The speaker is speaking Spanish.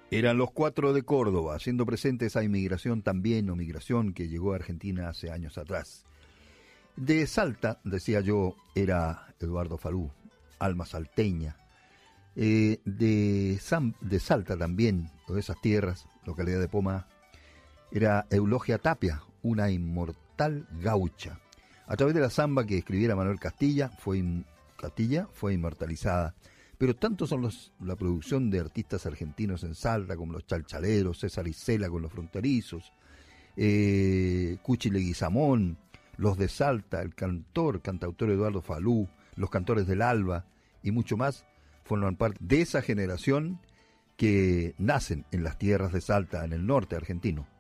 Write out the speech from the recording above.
Eran los Cuatro de Córdoba, haciendo presente esa inmigración también, o migración que llegó a Argentina hace años atrás. De Salta, decía yo, era Eduardo Falú, alma salteña. De Salta también, o de esas tierras, localidad de Pomá, era Eulogia Tapia, una inmortal gaucha. A través de la samba que escribiera Manuel Castilla fue inmortalizada. Pero tanto son la producción de artistas argentinos en Salta, como los Chalchaleros, César Isela con los Fronterizos, Cuchi Leguizamón, los de Salta, el cantautor Eduardo Falú, los Cantores del Alba y mucho más, forman parte de esa generación que nacen en las tierras de Salta, en el norte argentino.